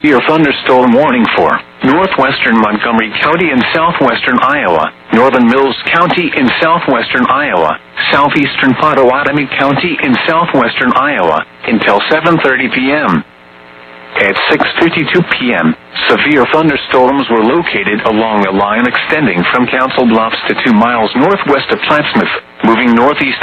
Severe thunderstorm warning for northwestern Montgomery County in southwestern Iowa, northern Mills County in southwestern Iowa, southeastern Pottawatomie County in southwestern Iowa, until 7:30 p.m. At 6:52 p.m., severe thunderstorms were located along a line extending from Council Bluffs to 2 miles northwest of Plattsmouth, moving northeast